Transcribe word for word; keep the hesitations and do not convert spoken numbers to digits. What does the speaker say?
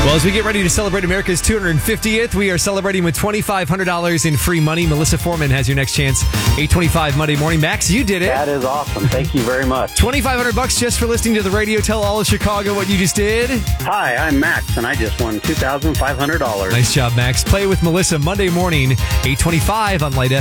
Well, as we get ready to celebrate America's two hundred fiftieth, we are celebrating with twenty-five hundred dollars in free money. Melissa Foreman has your next chance. eight twenty-five Monday morning. Max, you did it. That is awesome. Thank you very much. twenty-five hundred bucks just for listening to the radio. Tell all of Chicago what you just did. Hi, I'm Max, and I just won two thousand five hundred dollars. Nice job, Max. Play with Melissa Monday morning, eight twenty-five on Light F M.